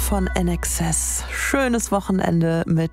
von INXS. Schönes Wochenende mit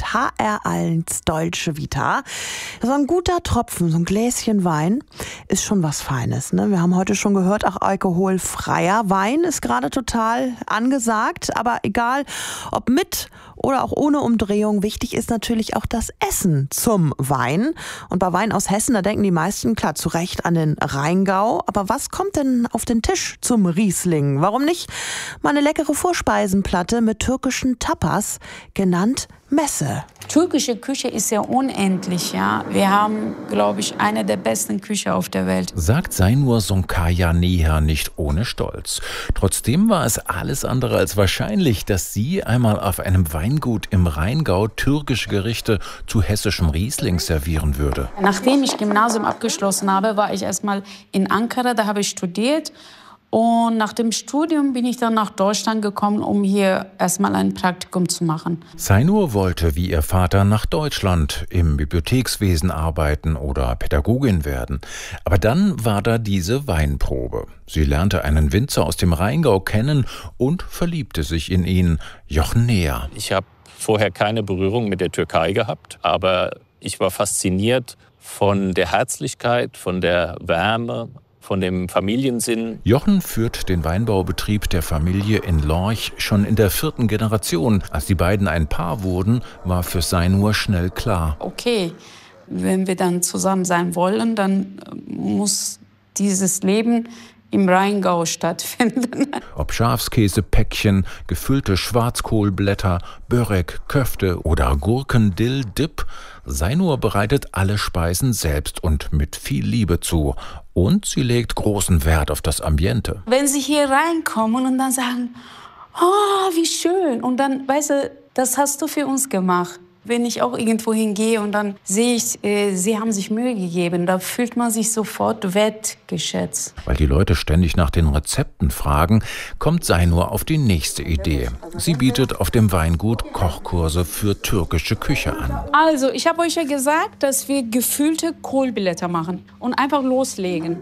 HR1 Deutsche Vita. So ein guter Tropfen, so ein Gläschen Wein ist schon was Feines, ne? Wir haben heute schon gehört, auch alkoholfreier Wein ist gerade total angesagt. Aber egal, ob mit oder auch ohne Umdrehung, wichtig ist natürlich auch das Essen zum Wein. Und bei Wein aus Hessen, da denken die meisten, klar, zu Recht an den Rheingau. Aber was kommt denn auf den Tisch zum Riesling? Warum nicht mal eine leckere Vorspeisenplatte mit türkischen Tapas, genannt Messe? Türkische Küche ist ja unendlich, ja. Wir haben, glaube ich, eine der besten Küchen auf der Welt. Sagt Zainur Sonkaya Neher nicht ohne Stolz. Trotzdem war es alles andere als wahrscheinlich, dass sie einmal auf einem Weingut im Rheingau türkische Gerichte zu hessischem Riesling servieren würde. Nachdem ich Gymnasium abgeschlossen habe, war ich erstmal in Ankara, da habe ich studiert. Und nach dem Studium bin ich dann nach Deutschland gekommen, um hier erstmal ein Praktikum zu machen. Zainur wollte wie ihr Vater nach Deutschland im Bibliothekswesen arbeiten oder Pädagogin werden. Aber dann war da diese Weinprobe. Sie lernte einen Winzer aus dem Rheingau kennen und verliebte sich in ihn, Jochen Neher. Ich habe vorher keine Berührung mit der Türkei gehabt, aber ich war fasziniert von der Herzlichkeit, von der Wärme, von dem Familiensinn. Jochen führt den Weinbaubetrieb der Familie in Lorch schon in der 4. Generation. Als die beiden ein Paar wurden, war für Zainur schnell klar: Okay, wenn wir dann zusammen sein wollen, dann muss dieses Leben im Rheingau stattfinden. Ob Schafskäsepäckchen, gefüllte Schwarzkohlblätter, Börek, Köfte oder Gurken-Dill-Dip, Zainur bereitet alle Speisen selbst und mit viel Liebe zu. Und sie legt großen Wert auf das Ambiente. Wenn sie hier reinkommen und dann sagen, oh, wie schön. Und dann, weißt du, das hast du für uns gemacht. Wenn ich auch irgendwo hingehe und dann sehe ich, sie haben sich Mühe gegeben, da fühlt man sich sofort wertgeschätzt. Weil die Leute ständig nach den Rezepten fragen, kommt Zainur auf die nächste Idee. Sie bietet auf dem Weingut Kochkurse für türkische Küche an. Also, ich habe euch ja gesagt, dass wir gefüllte Kohlblätter machen und einfach loslegen.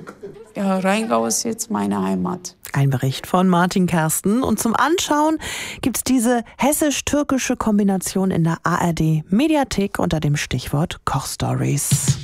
Ja, Rheingau ist jetzt meine Heimat. Ein Bericht von Martin Kersten. Und zum Anschauen gibt's diese hessisch-türkische Kombination in der ARD Mediathek unter dem Stichwort Kochstories.